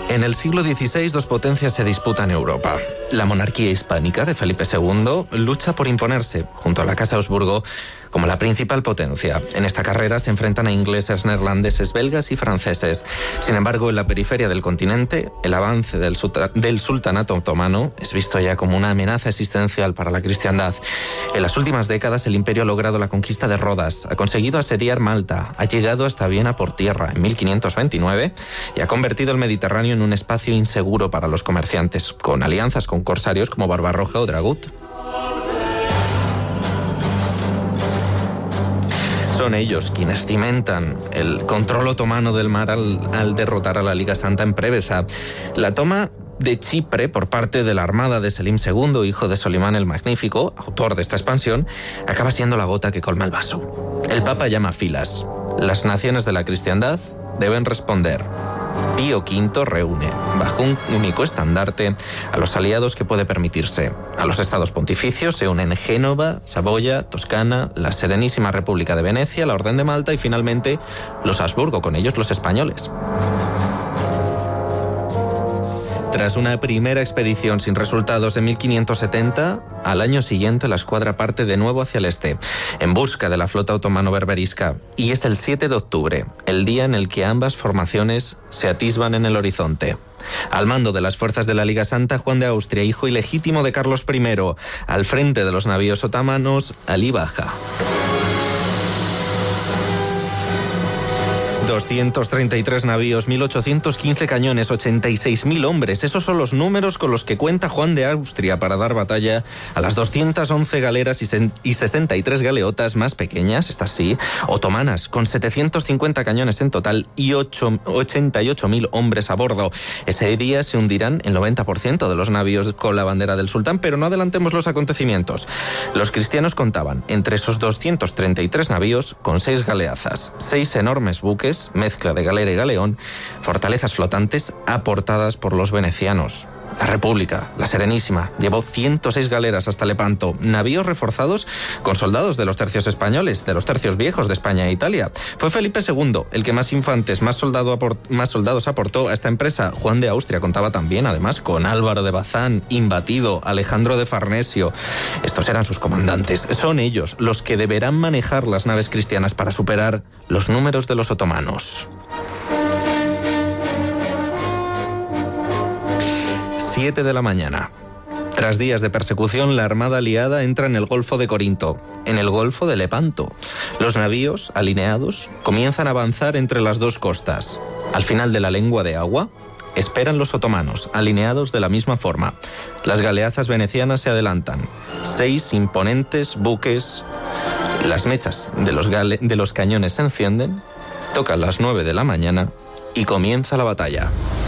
En el siglo XVI, dos potencias se disputan Europa. La monarquía hispánica de Felipe II lucha por imponerse, junto a la Casa Habsburgo, como la principal potencia. En esta carrera se enfrentan a ingleses, neerlandeses, belgas y franceses. Sin embargo, en la periferia del continente, el avance del sultanato otomano es visto ya como una amenaza existencial para la cristiandad. En las últimas décadas, el imperio ha logrado la conquista de Rodas, ha conseguido asediar Malta, ha llegado hasta Viena por tierra en 1529 y ha convertido el Mediterráneo en un espacio inseguro para los comerciantes, con alianzas con corsarios como Barbarroja o Dragut. Son ellos quienes cimentan el control otomano del mar al derrotar a la Liga Santa en Preveza. La toma de Chipre por parte de la armada de Selim II, hijo de Solimán el Magnífico, autor de esta expansión, acaba siendo la gota que colma el vaso. El Papa llama a filas. Las naciones de la cristiandad deben responder. Pío V reúne, bajo un único estandarte, a los aliados que puede permitirse. A los estados pontificios se unen Génova, Saboya, Toscana, la Serenísima República de Venecia, la Orden de Malta y finalmente los Habsburgo, con ellos los españoles. Tras una primera expedición sin resultados en 1570, al año siguiente la escuadra parte de nuevo hacia el este, en busca de la flota otomano-berberisca. Y es el 7 de octubre, el día en el que ambas formaciones se atisban en el horizonte. Al mando de las fuerzas de la Liga Santa, Juan de Austria, hijo ilegítimo de Carlos I, al frente de los navíos otomanos, Alí Baja. 233 navíos, 1.815 cañones, 86.000 hombres. Esos son los números con los que cuenta Juan de Austria para dar batalla a las 211 galeras y 63 galeotas más pequeñas, estas sí, otomanas, con 750 cañones en total y 88.000 hombres a bordo. Ese día se hundirán el 90% de los navíos con la bandera del sultán, pero no adelantemos los acontecimientos. Los cristianos contaban entre esos 233 navíos con 6 galeazas, 6 enormes buques, mezcla de galera y galeón, fortalezas flotantes aportadas por los venecianos. La República, la Serenísima, llevó 106 galeras hasta Lepanto, navíos reforzados con soldados de los tercios españoles, de los tercios viejos de España e Italia. Fue Felipe II el que más infantes, más soldados aportó a esta empresa. Juan de Austria contaba también, además, con Álvaro de Bazán, imbatido, Alejandro de Farnesio. Estos eran sus comandantes. Son ellos los que deberán manejar las naves cristianas para superar los números de los otomanos. 7 de la mañana. Tras días de persecución, la armada aliada entra en el Golfo de Corinto, en el Golfo de Lepanto. Los navíos, alineados, comienzan a avanzar entre las dos costas. Al final de la lengua de agua, esperan los otomanos, alineados de la misma forma. Las galeazas venecianas se adelantan. 6 imponentes buques. Las mechas de los cañones se encienden, tocan las 9 de la mañana y comienza la batalla.